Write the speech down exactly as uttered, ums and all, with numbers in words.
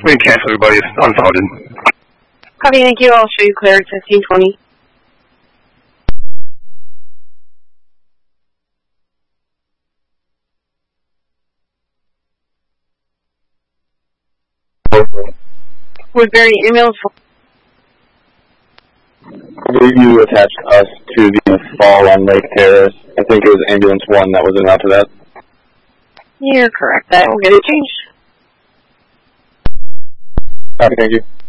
been canceled, everybody. It's unfounded. Copy, thank you. I'll show you clear at fifteen twenty. Woodbury ambulance. Will you attach us to the fall on Lake Terrace? I think it was ambulance one that was in after that. You're correct. That will get it changed. Okay, thank you.